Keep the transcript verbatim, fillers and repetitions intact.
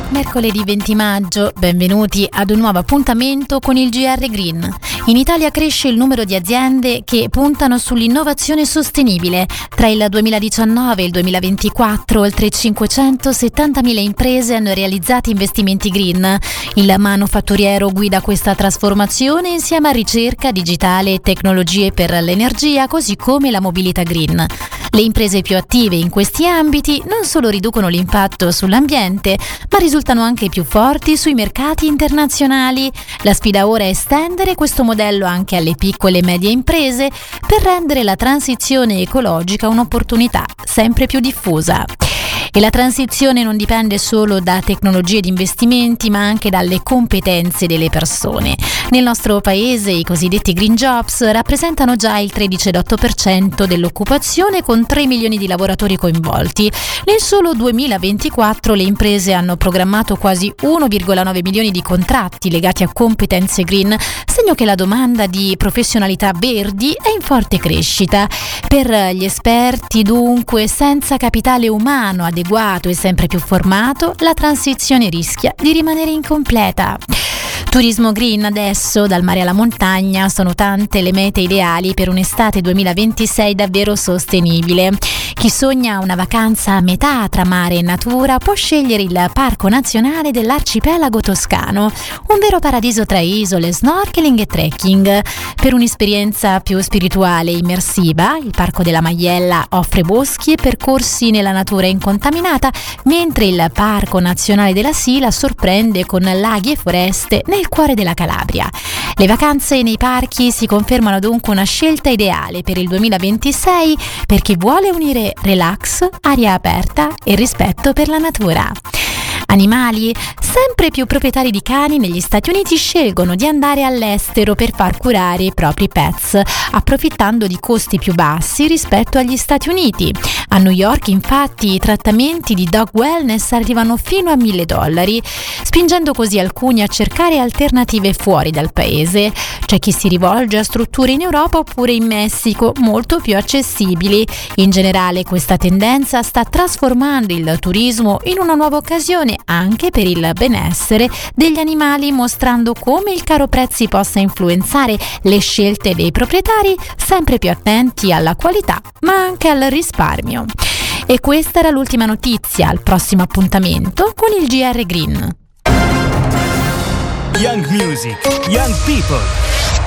Mercoledì venti maggio, benvenuti ad un nuovo appuntamento con il G R Green. In Italia cresce il numero di aziende che puntano sull'innovazione sostenibile. Tra il duemiladiciannove e il duemilaventiquattro oltre cinquecentosettantamila imprese hanno realizzato investimenti green. Il manufatturiero guida questa trasformazione insieme a ricerca digitale e tecnologie per l'energia, così come la mobilità green. Le imprese più attive in questi ambiti non solo riducono l'impatto sull'ambiente, ma risultano anche più forti sui mercati internazionali. La sfida ora è estendere questo modello anche alle piccole e medie imprese per rendere la transizione ecologica un'opportunità sempre più diffusa. E la transizione non dipende solo da tecnologie di investimenti, ma anche dalle competenze delle persone. Nel nostro paese i cosiddetti green jobs rappresentano già il tredici virgola otto per cento dell'occupazione, con tre milioni di lavoratori coinvolti. Nel solo duemilaventiquattro le imprese hanno programmato quasi uno virgola nove milioni di contratti legati a competenze green, segno che la domanda di professionalità verdi è in forte crescita. Per gli esperti, dunque, senza capitale umano adeguato e sempre più formato, la transizione rischia di rimanere incompleta. Turismo green adesso, dal mare alla montagna, sono tante le mete ideali per un'estate duemilaventisei davvero sostenibile. Chi sogna una vacanza a metà tra mare e natura può scegliere il Parco Nazionale dell'Arcipelago Toscano, un vero paradiso tra isole, snorkeling e trekking. Per un'esperienza più spirituale e immersiva, il Parco della Maiella offre boschi e percorsi nella natura incontaminata, mentre il Parco Nazionale della Sila sorprende con laghi e foreste nel cuore della Calabria. Le vacanze nei parchi si confermano dunque una scelta ideale per il duemilaventisei per chi vuole unire relax, aria aperta e rispetto per la natura. Animali? Sempre più proprietari di cani negli Stati Uniti scelgono di andare all'estero per far curare i propri pets, approfittando di costi più bassi rispetto agli Stati Uniti. A New York, infatti, i trattamenti di dog wellness arrivano fino a mille dollari, spingendo così alcuni a cercare alternative fuori dal paese. C'è chi si rivolge a strutture in Europa oppure in Messico, molto più accessibili. In generale, questa tendenza sta trasformando il turismo in una nuova occasione anche per il benessere degli animali, mostrando come il caro prezzi possa influenzare le scelte dei proprietari, sempre più attenti alla qualità ma anche al risparmio. E questa era l'ultima notizia. Al prossimo appuntamento con il G R Green. Young Music, Young People.